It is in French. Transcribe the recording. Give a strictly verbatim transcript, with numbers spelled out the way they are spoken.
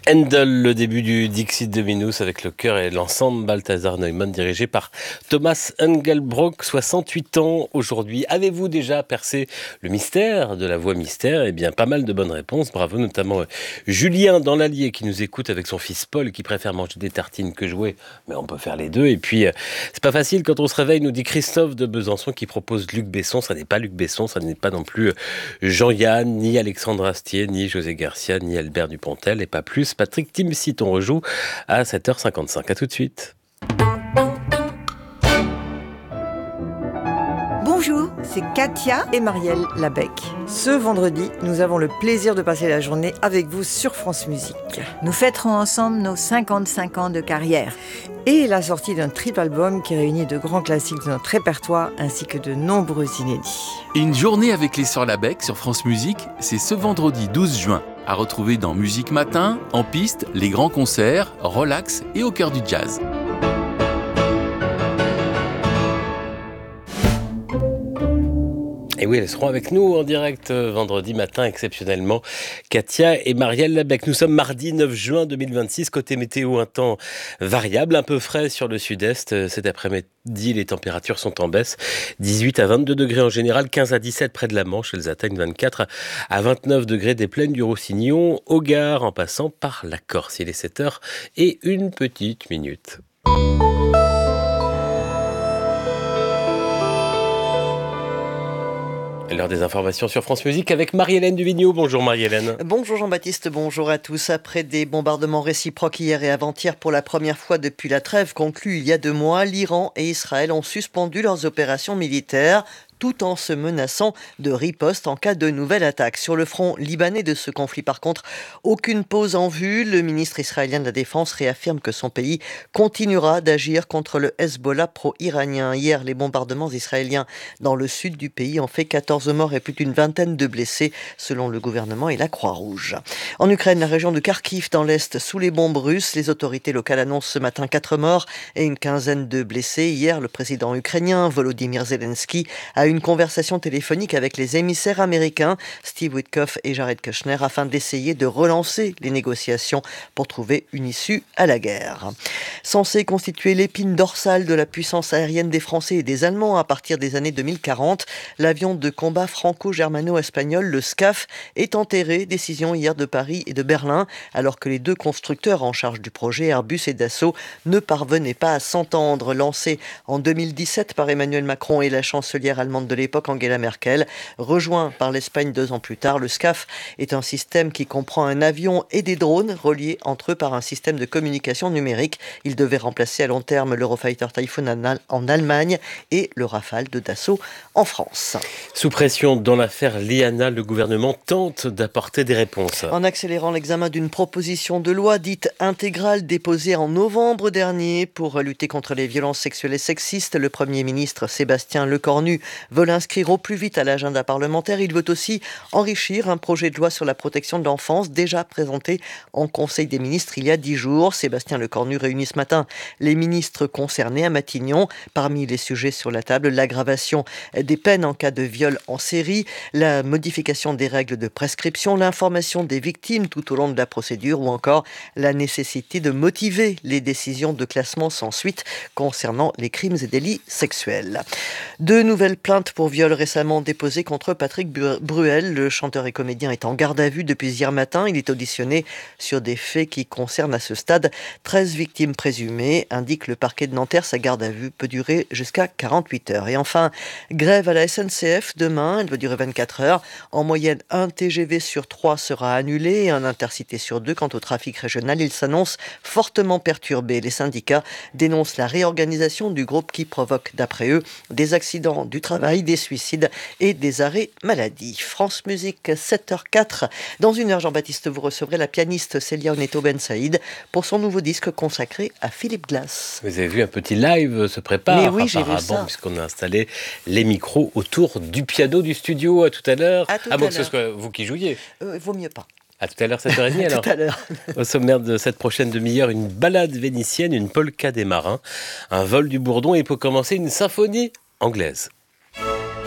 Handel, le début du Dixit Dominus avec le chœur et l'ensemble Balthazar Neumann dirigé par Thomas Engelbrock, soixante-huit ans aujourd'hui. Avez-vous déjà percé le mystère de la voix mystère ? Eh bien, pas mal de bonnes réponses. Bravo, notamment Julien dans l'Allier qui nous écoute avec son fils Paul qui préfère manger des tartines que jouer. Mais on peut faire les deux. Et puis, c'est pas facile quand on se réveille, nous dit Christophe de Besançon qui propose Luc Besson. Ça n'est pas Luc Besson, ça n'est pas non plus Jean-Yann, ni Alexandre Astier, ni José Garcia, ni Albert Dupontel et pas plus Patrick Timsit. On rejoue à sept heures cinquante-cinq. À tout de suite. Bonjour, c'est Katia et Marielle Labec. Ce vendredi, nous avons le plaisir de passer la journée avec vous sur France Musique. Nous fêterons ensemble nos cinquante-cinq ans de carrière. Et la sortie d'un triple album qui réunit de grands classiques de notre répertoire ainsi que de nombreux inédits. Une journée avec les Sœurs Labec sur France Musique, c'est ce vendredi douze juin. À retrouver dans Musique Matin, en piste, les grands concerts, relax et au cœur du jazz. Et oui, elles seront avec nous en direct euh, vendredi matin, exceptionnellement, Katia et Marielle Labec. Nous sommes mardi neuf juin deux mille vingt-six, côté météo, un temps variable, un peu frais sur le sud-est. Cet après-midi, les températures sont en baisse, dix-huit à vingt-deux degrés en général, quinze à dix-sept près de la Manche. Elles atteignent vingt-quatre à vingt-neuf degrés des plaines du Roussillon, au Gard, en passant par la Corse. Il est sept heures et une petite minute. L'heure des informations sur France Musique avec Marie-Hélène Duvigneau. Bonjour Marie-Hélène. Bonjour Jean-Baptiste, bonjour à tous. Après des bombardements réciproques hier et avant-hier pour la première fois depuis la trêve conclue il y a deux mois, l'Iran et Israël ont suspendu leurs opérations militaires, tout en se menaçant de riposte en cas de nouvelle attaque. Sur le front libanais de ce conflit, par contre, aucune pause en vue. Le ministre israélien de la Défense réaffirme que son pays continuera d'agir contre le Hezbollah pro-iranien. Hier, les bombardements israéliens dans le sud du pays ont fait quatorze morts et plus d'une vingtaine de blessés, selon le gouvernement et la Croix-Rouge. En Ukraine, la région de Kharkiv, dans l'Est, sous les bombes russes, les autorités locales annoncent ce matin quatre morts et une quinzaine de blessés. Hier, le président ukrainien, Volodymyr Zelensky, a une conversation téléphonique avec les émissaires américains Steve Witkoff et Jared Kushner afin d'essayer de relancer les négociations pour trouver une issue à la guerre. Censé constituer l'épine dorsale de la puissance aérienne des Français et des Allemands à partir des années deux mille quarante, l'avion de combat franco-germano-espagnol, le SCAF, est enterré. Décision hier de Paris et de Berlin, alors que les deux constructeurs en charge du projet, Airbus et Dassault, ne parvenaient pas à s'entendre. Lancé en deux mille dix-sept par Emmanuel Macron et la chancelière allemande de l'époque, Angela Merkel, rejoint par l'Espagne deux ans plus tard, le SCAF est un système qui comprend un avion et des drones reliés entre eux par un système de communication numérique. Il devait remplacer à long terme l'Eurofighter Typhoon en Allemagne et le Rafale de Dassault en France. Sous pression dans l'affaire Liana, le gouvernement tente d'apporter des réponses. En accélérant l'examen d'une proposition de loi dite intégrale déposée en novembre dernier pour lutter contre les violences sexuelles et sexistes, le Premier ministre Sébastien Lecornu veut l'inscrire au plus vite à l'agenda parlementaire. Il veut aussi enrichir un projet de loi sur la protection de l'enfance déjà présenté en Conseil des ministres il y a dix jours. Sébastien Lecornu réunit ce matin les ministres concernés à Matignon. Parmi les sujets sur la table, l'aggravation des peines en cas de viol en série, la modification des règles de prescription, l'information des victimes tout au long de la procédure ou encore la nécessité de motiver les décisions de classement sans suite concernant les crimes et délits sexuels. Deux nouvelles plaintes pour viol récemment déposées contre Patrick Bruel. Le chanteur et comédien est en garde à vue depuis hier matin. Il est auditionné sur des faits qui concernent à ce stade treize victimes présumées, indique le parquet de Nanterre. Sa garde à vue peut durer jusqu'à quarante-huit heures. Et enfin, grève à la S N C F demain. Elle va durer vingt-quatre heures. En moyenne, un T G V sur trois sera annulé et un intercité sur deux. Quant au trafic régional, il s'annonce fortement perturbé. Les syndicats dénoncent la réorganisation du groupe qui provoque, d'après eux, des accidents du travail, des suicides et des arrêts maladie. France Musique, sept heures quatre. Dans une heure, Jean-Baptiste, vous recevrez la pianiste Célia Oneto Ben Saïd pour son nouveau disque consacré à Philippe Glass. Vous avez vu, un petit live se prépare. Mais oui, j'ai vu ça. Puisqu'on a installé les micros autour du piano du studio. À tout à l'heure. À tout à à moins que l'heure. ce soit vous qui jouiez. Euh, vaut mieux pas. À tout à l'heure, sept heures trente alors. Tout à l'heure. Au sommaire de cette prochaine demi-heure, une balade vénitienne, une polka des marins, un vol du bourdon et pour commencer, une symphonie anglaise.